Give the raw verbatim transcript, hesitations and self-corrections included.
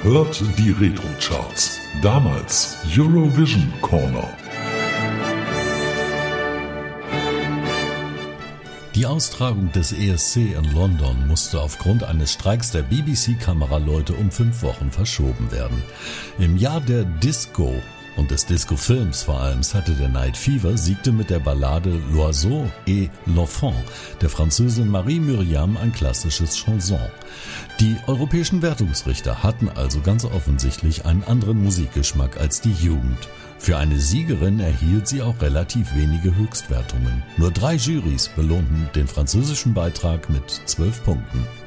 Ihr hört die Retro-Charts. Damals Eurovision Corner. Die Austragung des E S C in London musste aufgrund eines Streiks der B B C-Kameraleute um fünf Wochen verschoben werden. Im Jahr der Disco und des Disco-Films vor allem Saturday Night Fever siegte mit der Ballade L'Oiseau et l'Enfant der Französin Marie Myriam ein klassisches Chanson. Die europäischen Wertungsrichter hatten also ganz offensichtlich einen anderen Musikgeschmack als die Jugend. Für eine Siegerin erhielt sie auch relativ wenige Höchstwertungen. Nur drei Jurys belohnten den französischen Beitrag mit zwölf Punkten.